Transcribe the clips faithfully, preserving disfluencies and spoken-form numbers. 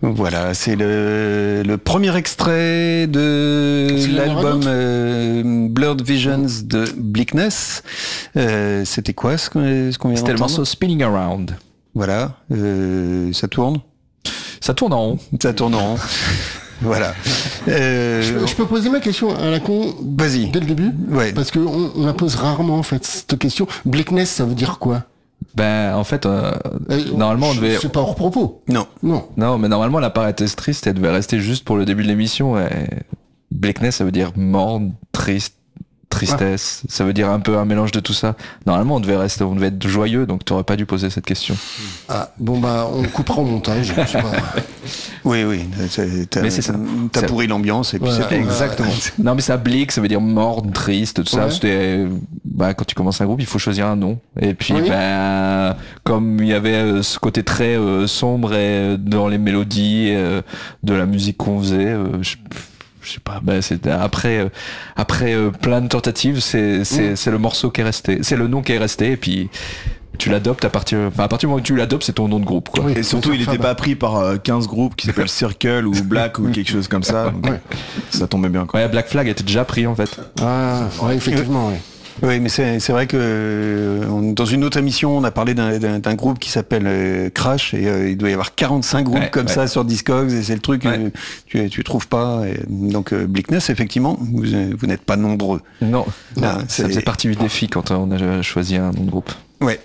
Voilà, c'est le, le premier extrait de l'album euh, Blurred Visions de Bleakness. Euh, c'était quoi ce qu'on, ce qu'on vient C'était d'entendre ? le morceau Spinning Around. Voilà, euh, ça tourne. Ça tourne en rond. Ça tourne en rond. Voilà. Euh, je, peux, je peux poser ma question à la con Vas-y. Dès le début. Ouais. Parce qu'on on la pose rarement en fait cette question. Bleakness, ça veut dire quoi ? Ben en fait, euh, euh, normalement on devait. C'est pas hors propos. Non. Non. Non, mais normalement la parenthèse triste, elle devait rester juste pour le début de l'émission. Et Bleakness, ça veut dire mort, triste. Tristesse, ah. Ça veut dire un peu un mélange de tout ça. Normalement, on devait rester, on devait être joyeux, donc tu n'aurais pas dû poser cette question. Ah, bon bah, on coupera au montage. Je sais pas. Oui, oui. T'as, mais c'est ça. T'as ça... pourri l'ambiance et puis ouais, c'est exactement. Ouais. Non, mais ça bleak, ça veut dire mort, triste, tout ça. Ouais. C'était, bah, quand tu commences un groupe, il faut choisir un nom. Et puis, oui. bah, comme il y avait euh, ce côté très euh, sombre et dans les mélodies euh, de la musique qu'on faisait. Euh, je... je sais pas, ben c'était après euh, après euh, plein de tentatives, c'est c'est mmh. c'est le morceau qui est resté, c'est le nom qui est resté et puis tu l'adoptes à partir enfin à partir du moment où tu l'adoptes, c'est ton nom de groupe quoi. Oui, et surtout il était pas pris par euh, quinze groupes qui s'appellent Circle ou Black ou quelque chose comme ça. Donc, ouais. Ça tombait bien quoi. Ouais, Black Flag était déjà pris en fait. Ah, ouais, effectivement, ouais. Oui, mais c'est, c'est vrai que euh, dans une autre émission, on a parlé d'un, d'un, d'un groupe qui s'appelle euh, Crash et euh, il doit y avoir quarante-cinq groupes ouais, comme ouais. ça sur Discogs et c'est le truc ouais. euh, tu tu trouves pas. Et, donc euh, Bleakness, effectivement, vous, vous n'êtes pas nombreux. Non, ah, ça faisait partie du défi quand on a choisi un nom de groupe. Ouais.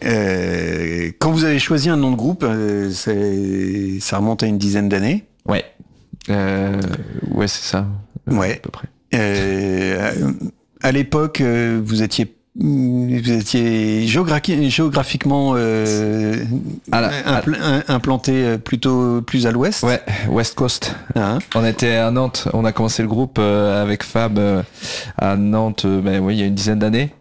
Euh, quand vous avez choisi un nom de groupe, euh, c'est, ça remonte à une dizaine d'années. Ouais. Euh, ouais, c'est ça. Ouais. À peu près. Euh, À l'époque, euh, vous étiez, vous étiez géographi- géographiquement euh, à la, impl- à... implanté plutôt plus à l'ouest. Ouais, West Coast. Ah. On était à Nantes. On a commencé le groupe euh, avec Fab euh, à Nantes. Euh, ben oui, il y a une dizaine d'années.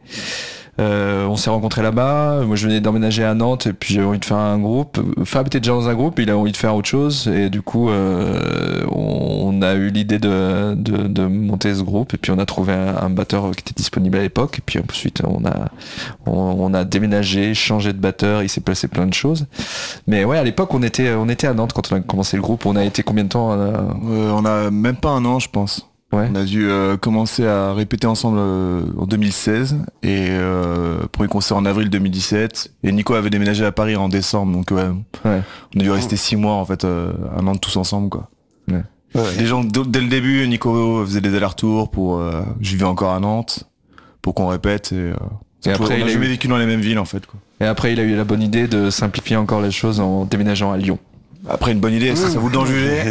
Euh, on s'est rencontrés là-bas. Moi, je venais d'emménager à Nantes et puis j'ai envie de faire un groupe. Fab était déjà dans un groupe, il a envie de faire autre chose et du coup, euh, on a eu l'idée de, de, de monter ce groupe et puis on a trouvé un, un batteur qui était disponible à l'époque et puis ensuite on a on, on a déménagé, changé de batteur. Il s'est passé plein de choses. Mais ouais, à l'époque, on était on était à Nantes quand on a commencé le groupe. On a été combien de temps euh... Euh, On a même pas un an, je pense. Ouais. On a dû euh, commencer à répéter ensemble euh, en deux mille seize et euh, premier concert en avril deux mille dix-sept et Nico avait déménagé à Paris en décembre donc ouais, ouais. on a dû rester six mois en fait euh, un an tous ensemble quoi. Ouais. Ouais. Les gens d- dès le début Nico faisait des allers-retours pour euh, je vivais encore à Nantes pour qu'on répète et, euh, et après on a il a jamais eu... vécu dans les mêmes villes en fait quoi. Et après il a eu la bonne idée de simplifier encore les choses en déménageant à Lyon. Après une bonne idée, mmh. ça, ça vous d'en juger.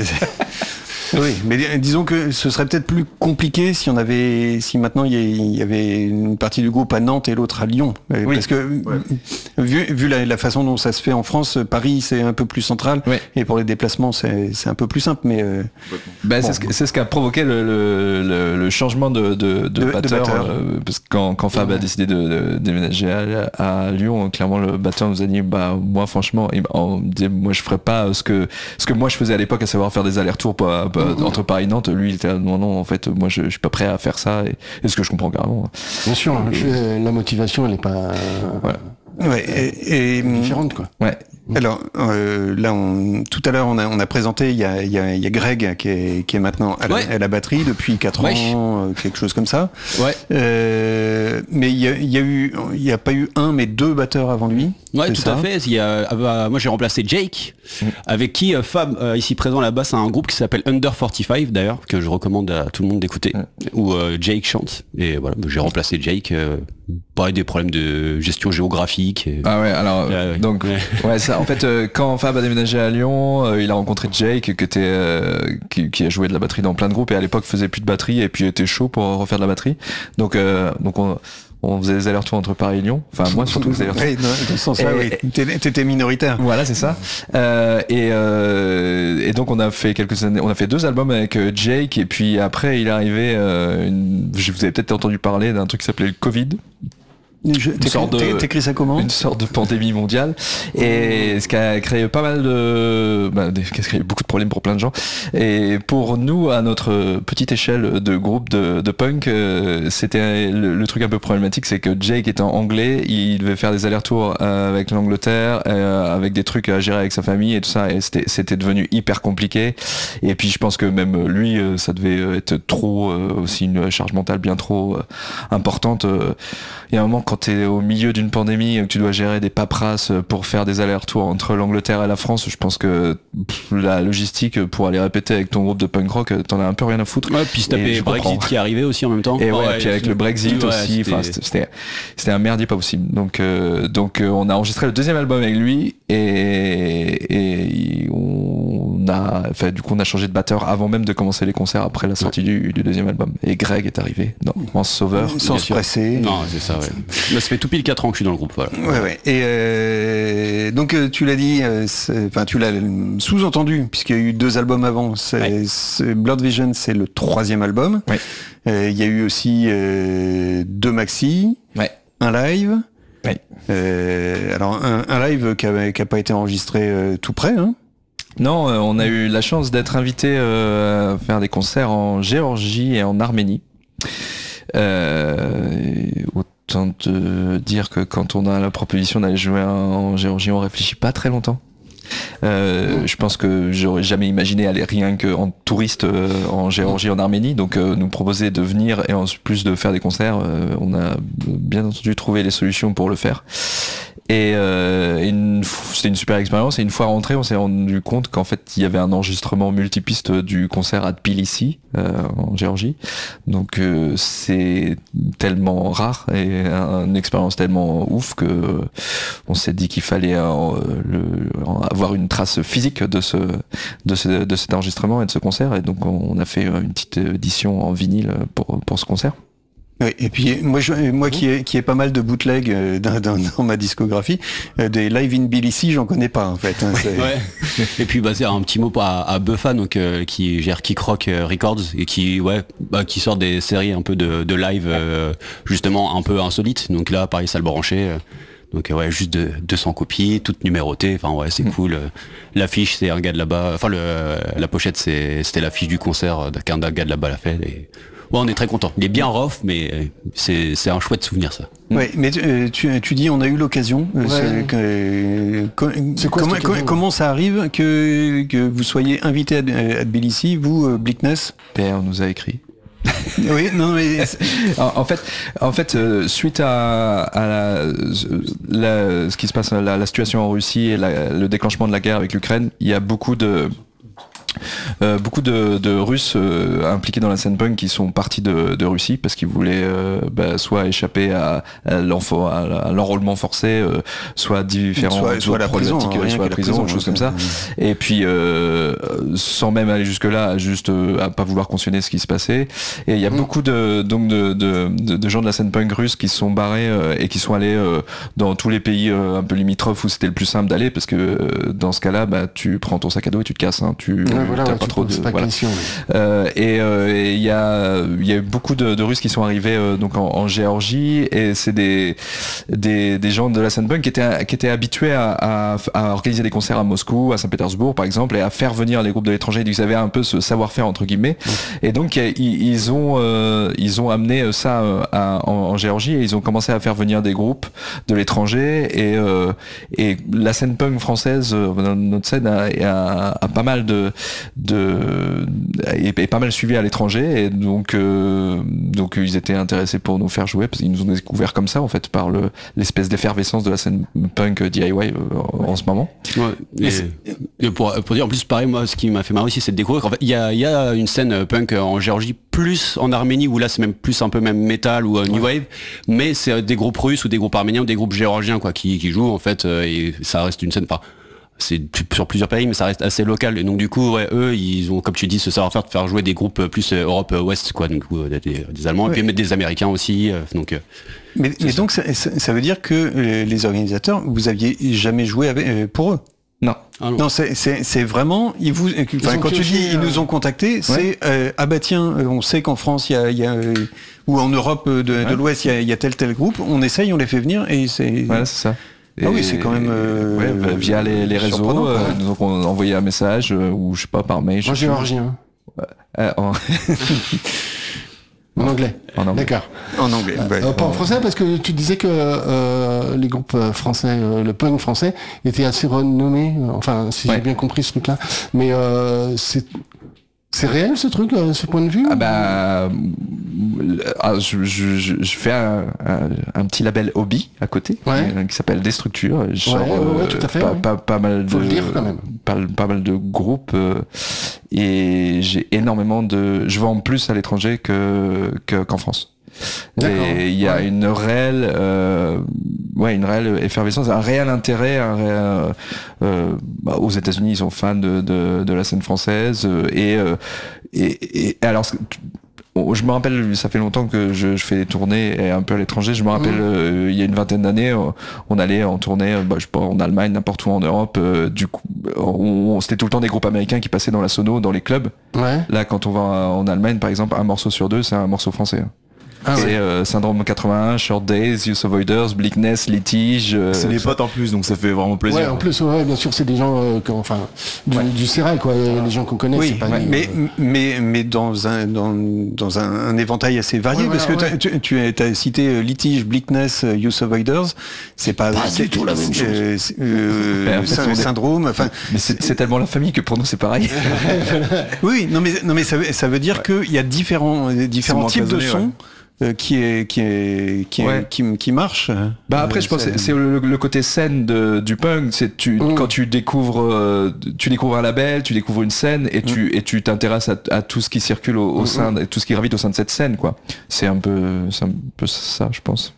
Oui, mais disons que ce serait peut-être plus compliqué si on avait, si maintenant il y avait une partie du groupe à Nantes et l'autre à Lyon, oui. Parce que ouais. vu, vu la, la façon dont ça se fait en France, Paris c'est un peu plus central ouais. et pour les déplacements c'est, c'est un peu plus simple, mais euh, ben, bon. c'est, ce que, c'est ce qui a provoqué le, le, le, le changement de, de, de, de batteur, de batteur. Euh, parce que quand, quand Fab ouais. a décidé de, de déménager à, à Lyon, clairement le batteur nous a dit bah moi franchement, on disait, moi je ferais pas ce que ce que moi je faisais à l'époque, à savoir faire des allers-retours pour, pour entre Paris et Nantes. Lui il était là, non non en fait moi je, je suis pas prêt à faire ça et, et ce que je comprends carrément. Bien sûr, hein, je, la motivation elle est pas voilà. Ouais, et, et différente quoi. Ouais. Alors euh, là, on, tout à l'heure, on a, on a présenté. Il y a, il y a, il y a Greg qui est, qui est maintenant à la, ouais. à la batterie depuis quatre ouais. ans, quelque chose comme ça. Ouais. Euh, mais il y a, il y a eu, il y a pas eu un, mais deux batteurs avant lui. Ouais, tout ça. à fait. Il y a, euh, moi, j'ai remplacé Jake, mmh. avec qui euh, Fab, euh, ici présent là-bas, c'est un groupe qui s'appelle Under quarante-cinq d'ailleurs, que je recommande à tout le monde d'écouter, mmh. où euh, Jake chante. Et voilà, j'ai remplacé Jake. Euh, pareil, des problèmes de gestion géographique. Et... Ah ouais, alors euh, ouais. donc ouais, ouais ça. En fait, euh, quand Fab a déménagé à Lyon, euh, il a rencontré Jake, qui était euh, qui, qui a joué de la batterie dans plein de groupes et à l'époque faisait plus de batterie et puis était chaud pour refaire de la batterie. Donc euh, donc on on faisait des allers-retours entre Paris et Lyon. Enfin, moi, surtout, les allers-retours. Oui, dans ce sens-là, oui. T'étais minoritaire. Voilà, c'est ça. Euh, et, euh, et donc, on a fait quelques années, on a fait deux albums avec Jake, et puis après, il est arrivé, euh, une, je vous avez peut-être entendu parler d'un truc qui s'appelait le Covid. Je, une sorte de, t'écris ça comment ? Une sorte de pandémie mondiale, et ce qui a créé pas mal de, bah, qui a créé beaucoup de problèmes pour plein de gens. Et pour nous, à notre petite échelle de groupe de, de punk, euh, c'était le, le truc un peu problématique, c'est que Jake était en anglais, il devait faire des allers-retours euh, avec l'Angleterre, euh, avec des trucs à gérer avec sa famille et tout ça, et c'était, c'était devenu hyper compliqué. Et puis je pense que même lui, euh, ça devait être trop, euh, aussi une charge mentale bien trop euh, importante. Euh, il y a un moment, quand t'es au milieu d'une pandémie, que tu dois gérer des paperasses pour faire des allers-retours entre l'Angleterre et la France, je pense que pff, la logistique pour aller répéter avec ton groupe de punk rock, t'en as un peu rien à foutre. Ouais, puis se taper le Brexit comprends. Qui arrivait aussi en même temps. Et ouais, ouais, puis avec le Brexit ouais, aussi, c'était... C'était, c'était, c'était un merdier pas possible. Donc, euh, donc euh, on a enregistré le deuxième album avec lui, et, et on a, enfin, du coup, on a changé de batteur avant même de commencer les concerts après la sortie ouais. du, du deuxième album. Et Greg est arrivé dans, en sauveur. Sans se presser. Non, c'est ça, ouais. Là, ça fait tout pile quatre ans que je suis dans le groupe, voilà. Ouais, ouais. Et euh, donc, tu l'as dit, enfin, tu l'as sous-entendu, puisqu'il y a eu deux albums avant. C'est, ouais. c'est Blurred Vision, c'est le troisième album. Ouais. Euh, il y a eu aussi euh, deux maxi, ouais. un live. Ouais. Euh, alors, un, un live qui n'a pas été enregistré euh, tout près, hein. Non, euh, on a eu la chance d'être invité euh, à faire des concerts en Géorgie et en Arménie. Euh, autant te dire que quand on a la proposition d'aller jouer en Géorgie, on réfléchit pas très longtemps. Euh, je pense que j'aurais jamais imaginé aller rien qu'en touriste euh, en Géorgie, en Arménie, donc euh, nous proposer de venir et en plus de faire des concerts, euh, on a bien entendu trouvé les solutions pour le faire. Et euh, une, c'était une super expérience, et une fois rentré, on s'est rendu compte qu'en fait il y avait un enregistrement multipiste du concert à Tbilissi euh, en Géorgie, donc euh, c'est tellement rare et une expérience tellement ouf que euh, on s'est dit qu'il fallait euh, le, avoir une trace physique de ce, de ce de cet enregistrement et de ce concert, et donc on a fait une petite édition en vinyle pour pour ce concert. Oui, et puis moi, je, moi qui ai qui ai pas mal de bootlegs euh, dans, dans, dans ma discographie, euh, des live in Tbilissi, j'en connais pas en fait. Hein, ouais. Et puis bah c'est un petit mot à, à Buffa, donc euh, qui gère Kick Rock Records et qui ouais bah, qui sort des séries un peu de, de live euh, justement un peu insolites. Donc là pareil salle branchée. Euh, donc ouais juste de deux cents copies, toutes numérotées. Enfin ouais c'est mmh. cool. L'affiche c'est un gars de là-bas. Enfin le la pochette c'est c'était l'affiche du concert qu'un gars de là-bas l'a fait. Et ouais, on est très content. Il est bien rough, mais c'est, c'est un chouette souvenir, ça. Oui, mais tu, tu, tu dis on a eu l'occasion. Ouais. C'est, que, c'est quoi, comment, comment, comment ça arrive que, que vous soyez invité à, à Tbilissi, vous, Bleakness ? Ben, on nous a écrit. Oui, non, mais en, en fait, en fait, euh, suite à, à la, la, ce qui se passe, la, la situation en Russie et la, le déclenchement de la guerre avec l'Ukraine, il y a beaucoup de Euh, beaucoup de, de Russes euh, impliqués dans la scène punk qui sont partis de, de Russie parce qu'ils voulaient euh, bah, soit échapper à, à, à l'enrôlement forcé, euh, soit différents soit, soit la prison, hein, soit la prison, choses comme ça. Et puis euh, sans même aller jusque là, juste euh, à pas vouloir cautionner ce qui se passait. Et il y a mmh. beaucoup de donc de, de, de, de gens de la scène punk russe qui sont barrés euh, et qui sont allés euh, dans tous les pays euh, un peu limitrophes où c'était le plus simple d'aller, parce que euh, dans ce cas-là, bah tu prends ton sac à dos et tu te casses. Hein, tu ouais, voilà, t'as ouais, pas trop de pas voilà. question, ouais. euh, et il euh, y a il y a eu beaucoup de, de Russes qui sont arrivés euh, donc en, en Géorgie, et c'est des des des gens de la scène punk qui étaient qui étaient habitués à, à, à organiser des concerts à Moscou, à Saint-Pétersbourg par exemple, et à faire venir les groupes de l'étranger. Ils avaient un peu ce savoir-faire entre guillemets, ouais. Et donc ils, ils ont euh, ils ont amené ça euh, à, en, en Géorgie, et ils ont commencé à faire venir des groupes de l'étranger, et euh, et la scène punk française, euh, notre scène a, a, a pas mal de de et, et pas mal suivi à l'étranger, et donc euh, donc ils étaient intéressés pour nous faire jouer, parce qu'ils nous ont découvert comme ça en fait par le l'espèce d'effervescence de la scène punk D I Y euh, en, en ce moment. Ouais, et, et pour pour dire en plus pareil, moi ce qui m'a fait marrer aussi c'est de découvrir qu'en fait il y a il y a une scène punk en Géorgie, plus en Arménie où là c'est même plus un peu même metal ou euh, new wave, mais c'est des groupes russes ou des groupes arméniens ou des groupes géorgiens quoi qui qui jouent en fait, euh, et ça reste une scène pas c'est sur plusieurs pays, mais ça reste assez local. Et donc du coup, ouais, eux, ils ont, comme tu dis, ce savoir-faire de faire jouer des groupes plus euh, Europe euh, Ouest, quoi. Donc euh, des, des Allemands, ouais. Et puis des Américains aussi. Euh, donc. Euh, mais, mais donc ça, ça veut dire que les organisateurs, vous aviez jamais joué avec, euh, pour eux. Non. Ah non, non c'est, c'est, c'est vraiment, ils vous, enfin, quand tu dis euh... ils nous ont contactés, c'est ouais. euh, ah bah tiens, on sait qu'en France il y a, y a ou en Europe de, ouais. de l'Ouest il y a, y a tel tel groupe, on essaye, on les fait venir et c'est. Voilà, c'est ça. Et ah oui, c'est quand même euh, ouais, bah, via les, les réseaux, euh, nous ont envoyé un message euh, ou je sais pas par mail. Moi géorgien. Ouais. Euh, en... En anglais. En anglais. D'accord. En anglais. Euh, ouais. Pas en français, parce que tu disais que euh, les groupes français, euh, le punk français, était assez renommé. Enfin, si ouais. j'ai bien compris ce truc-là. Mais euh, c'est c'est réel ce truc, ce point de vue. Ah bah, ah, je, je, je, je fais un, un, un petit label hobby à côté ouais. qui s'appelle Destructure. Je ouais, sors ouais, ouais, tout à fait, pas, ouais. pas, pas mal Faut de le dire, quand même. Pas, pas mal de groupes euh, et j'ai énormément de. Je vends plus à l'étranger que, que qu'en France. Et il y a ouais. une réelle, euh, ouais, une réelle effervescence, un réel intérêt. Un réel, euh, bah, aux États-Unis, ils sont fans de, de, de la scène française et euh, et, et alors. Je me rappelle, ça fait longtemps que je, je fais des tournées un peu à l'étranger. Je me rappelle, mmh. euh, il y a une vingtaine d'années, on allait en tournée, bah, je sais pas, en Allemagne, n'importe où en Europe. Euh, du coup, on, on, c'était tout le temps des groupes américains qui passaient dans la sono, dans les clubs. Ouais. Là, quand on va en Allemagne, par exemple, un morceau sur deux, c'est un morceau français. Ah c'est ouais. euh, Syndrome quatre-vingt-un, Short Days, Youth Avoiders, Bleakness, Litige. Euh, c'est des potes en plus, donc ça fait vraiment plaisir. Ouais, en plus, ouais, bien sûr, c'est des gens, euh, qui, enfin, du, ouais. du Sérail, quoi, les gens qu'on connaît. Oui, c'est pas ouais, des, mais, euh... mais mais dans un dans dans un, un éventail assez varié, ouais, parce voilà, que ouais. tu tu as cité Litige, Bleakness, Youth Avoiders, c'est pas, pas c'est, du tout la même chose. Euh, euh, c'est, syndrome, enfin. Mais c'est, c'est tellement la famille que pour nous c'est pareil. Oui, non mais non mais ça veut, ça veut dire ouais. qu'il y a différents différents types de sons. Ouais. Euh, qui est qui est qui est, ouais. qui, qui marche. Bah après euh, je pense c'est, c'est le, le côté scène de, du punk, c'est tu mmh. quand tu découvres euh, tu découvres un label, tu découvres une scène et mmh. tu et tu t'intéresses à, à tout ce qui circule au, au mmh. sein de, tout ce qui gravite au sein de cette scène quoi. C'est un peu c'est un peu ça je pense.